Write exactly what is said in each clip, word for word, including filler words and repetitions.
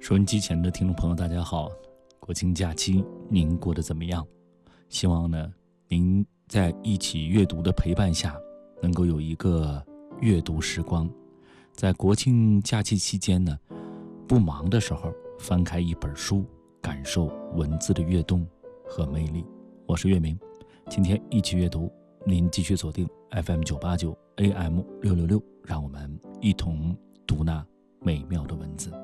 收音机前的听众朋友大家好，国庆假期您过得怎么样？希望呢您在一起阅读的陪伴下能够有一个阅读时光，在国庆假期期间呢不忙的时候翻开一本书，感受文字的跃动和魅力。我是岳明，今天一起阅读，您继续锁定 F M 九八九 A M 六六六，让我们一同读那美妙的文字。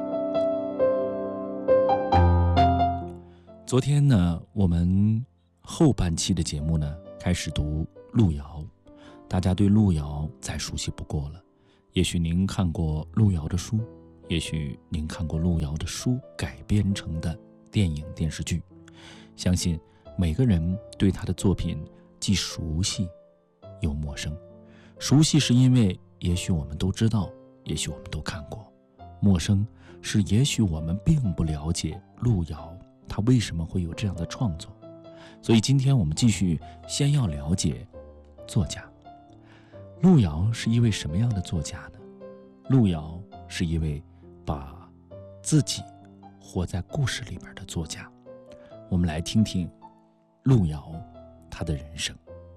昨天呢，我们后半期的节目呢，开始读路遥。大家对路遥再熟悉不过了，也许您看过路遥的书，也许您看过路遥的书改编成的电影电视剧。相信每个人对他的作品既熟悉又陌生。熟悉是因为也许我们都知道，也许我们都看过；陌生是也许我们并不了解路遥他为什么会有这样的创作。所以今天我们继续先要了解作家。路遥是一位什么样的作家呢？路遥是一位把自己活在故事里边的作家。我们来听听路遥他的人生。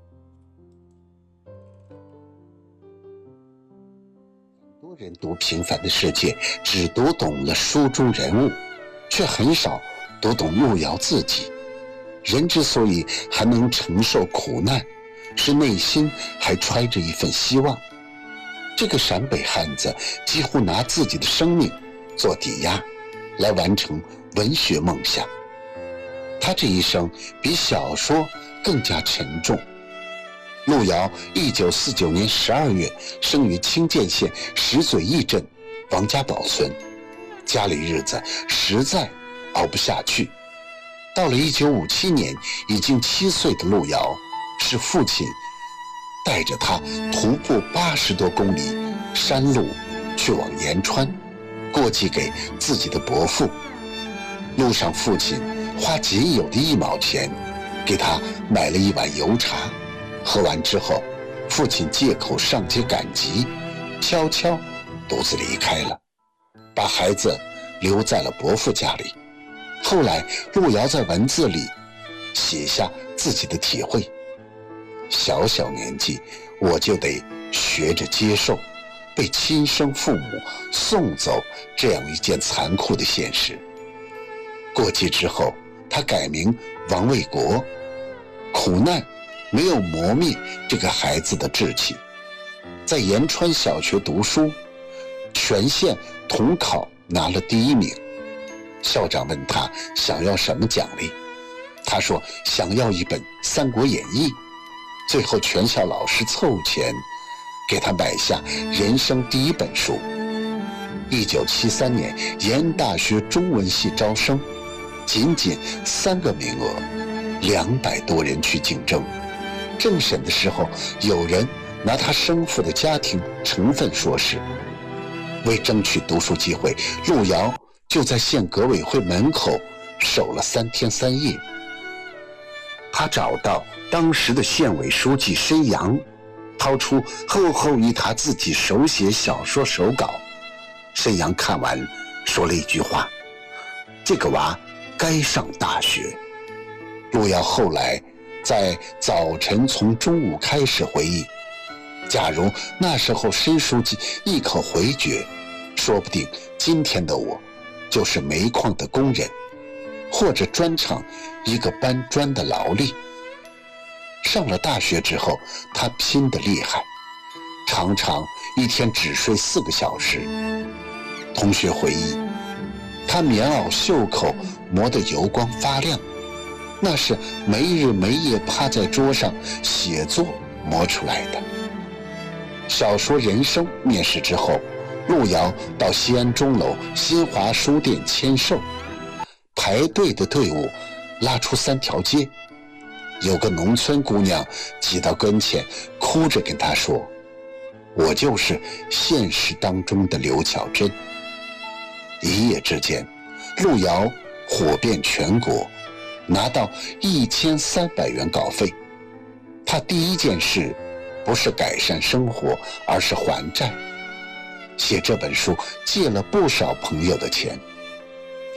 很多人读平凡的世界，只读懂了书中人物，却很少读懂路遥自己。人之所以还能承受苦难，是内心还揣着一份希望。这个陕北汉子几乎拿自己的生命做抵押，来完成文学梦想。他这一生比小说更加沉重。路遥一九四九年十二月生于清涧县石嘴驿镇王家堡村，家里日子实在熬不下去。到了一九五七年，已经七岁的路遥是父亲带着他徒步八十多公里山路去往延川，过继给自己的伯父。路上父亲花仅有的一毛钱给他买了一碗油茶，喝完之后，父亲借口上街赶集，悄悄独自离开了，把孩子留在了伯父家里。后来路遥在文字里写下自己的体会：小小年纪我就得学着接受被亲生父母送走这样一件残酷的现实。过继之后，他改名王卫国。苦难没有磨灭这个孩子的志气，在延川小学读书，全县统考拿了第一名。校长问他想要什么奖励，他说想要一本《三国演义》。最后全校老师凑钱给他买下人生第一本书。一九七三年延安大学中文系招生，仅仅三个名额，两百多人去竞争。政审的时候，有人拿他生父的家庭成分说事。为争取读书机会，路遥就在县革委会门口守了三天三夜。他找到当时的县委书记申阳，掏出厚厚一沓自己手写小说手稿。申阳看完说了一句话：这个娃该上大学。路遥后来在早晨从中午开始回忆，假如那时候申书记一口回绝，说不定今天的我就是煤矿的工人，或者砖厂一个搬砖的劳力。上了大学之后，他拼得厉害，常常一天只睡四个小时。同学回忆，他棉袄袖口磨得油光发亮，那是没日没夜趴在桌上写作磨出来的。小说《人生》面世之后，路遥到西安钟楼新华书店签售，排队的队伍拉出三条街，有个农村姑娘挤到跟前，哭着跟他说：我就是现实当中的刘巧珍。一夜之间，路遥火遍全国，拿到一千三百元稿费。他第一件事不是改善生活，而是还债。写这本书借了不少朋友的钱，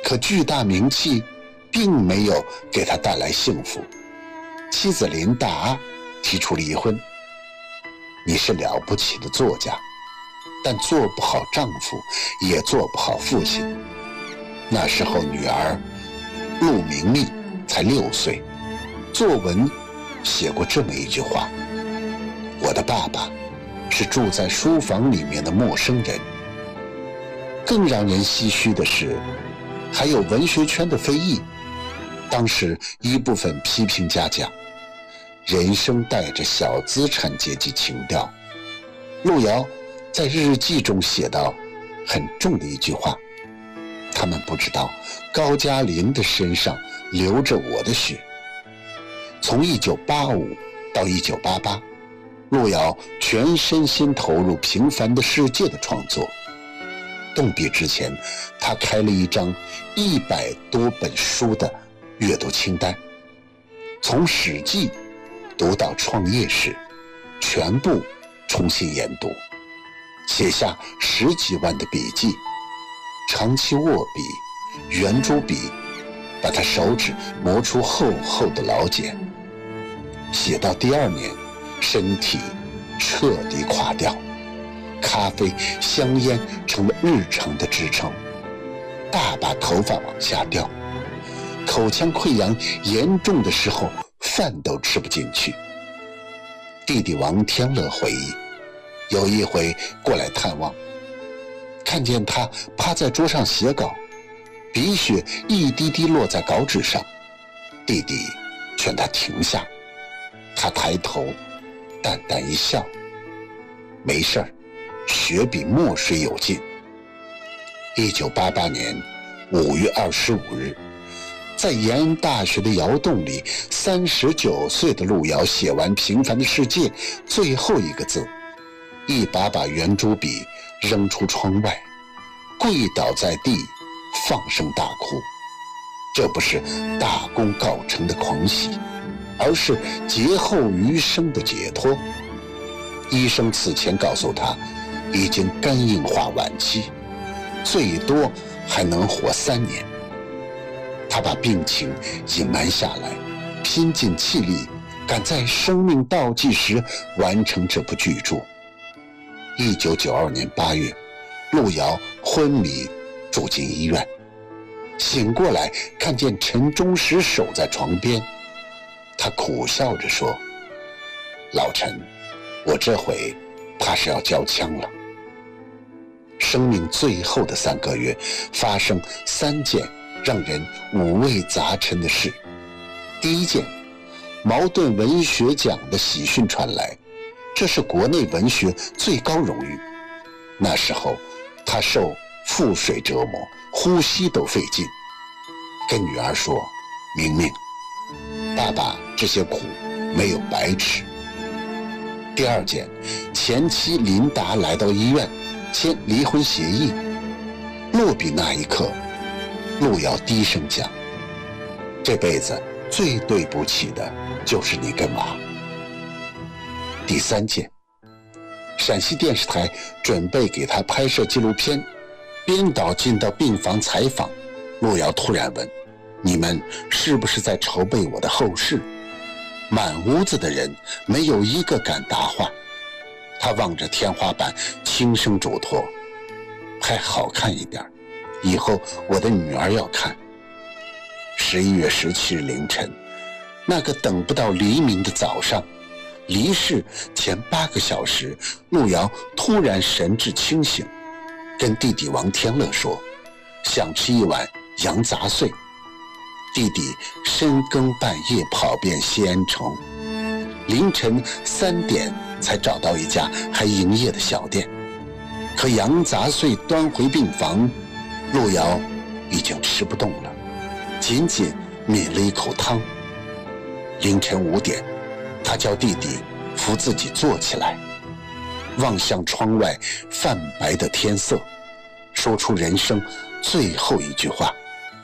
可巨大名气并没有给他带来幸福。妻子琳达提出离婚。你是了不起的作家，但做不好丈夫，也做不好父亲。那时候女儿陆明丽才六岁，作文写过这么一句话：我的爸爸是住在书房里面的陌生人。更让人唏嘘的是，还有文学圈的非议。当时一部分批评家讲，人生带着小资产阶级情调。路遥在日记中写到很重的一句话：他们不知道高加林的身上流着我的血。从一九八五到一九八八，路遥全身心投入《平凡的世界》的创作。动笔之前，他开了一张一百多本书的阅读清单，从《史记》读到《创业史》，全部重新研读，写下十几万的笔记，长期握笔、圆珠笔，把他手指磨出厚厚的老茧。写到第二年，身体彻底垮掉，咖啡、香烟成了日常的支撑，大把头发往下掉，口腔溃疡严重的时候，饭都吃不进去。弟弟王天乐回忆，有一回过来探望，看见他趴在桌上写稿，鼻血一滴滴落在稿纸上，弟弟劝他停下。他抬头淡淡一笑，没事儿，血比墨水有劲。一九八八年五月二十五日，在延安大学的窑洞里，三十九岁的路遥写完《平凡的世界》最后一个字，一把把圆珠笔扔出窗外，跪倒在地，放声大哭。这不是大功告成的狂喜，而是劫后余生的解脱。医生此前告诉他，已经肝硬化晚期，最多还能活三年。他把病情隐瞒下来，拼尽气力，赶在生命倒计时完成这部巨著。一九九二年八月，路遥昏迷住进医院，醒过来看见陈忠实守在床边，他苦笑着说：老陈，我这回怕是要交枪了。生命最后的三个月，发生三件让人五味杂陈的事。第一件，茅盾文学奖的喜讯传来，这是国内文学最高荣誉。那时候他受腹水折磨，呼吸都费劲，跟女儿说：明明，爸爸这些苦没有白吃。第二件，前妻琳达来到医院签离婚协议，落笔那一刻，路遥低声讲：这辈子最对不起的就是你跟妈。第三件，陕西电视台准备给他拍摄纪录片，编导进到病房采访，路遥突然问：你们是不是在筹备我的后事？满屋子的人没有一个敢答话。他望着天花板轻声嘱托：拍好看一点，以后我的女儿要看。十一月十七日凌晨，那个等不到黎明的早上，离世前八个小时，路遥突然神志清醒，跟弟弟王天乐说想吃一碗羊杂碎。弟弟深更半夜跑遍西安城，凌晨三点才找到一家还营业的小店，可羊杂碎端回病房，路遥已经吃不动了，仅仅抿了一口汤。凌晨五点，他叫弟弟扶自己坐起来，望向窗外泛白的天色，说出人生最后一句话：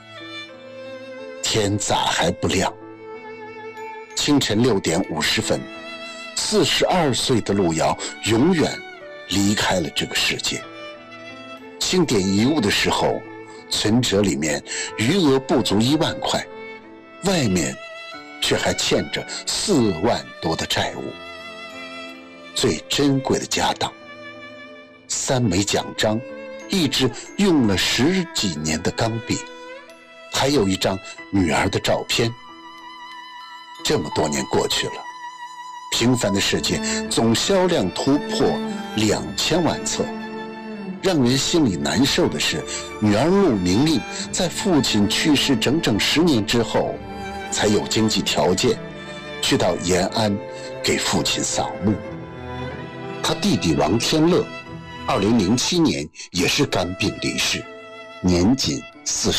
天咋还不亮？清晨六点五十分，四十二岁的路遥永远离开了这个世界。清点遗物的时候， 存折里面余额不足一万块，外面却还欠着四万多的债务。最珍贵的家当，三枚奖章，一支用了十几年的钢笔，还有一张女儿的照片。这么多年过去了，平凡的世界总销量突破两千万册。让人心里难受的是，女儿陆明明在父亲去世整整十年之后，才有经济条件去到延安给父亲扫墓。他弟弟王天乐，二零零七年也是肝病离世，年仅四十。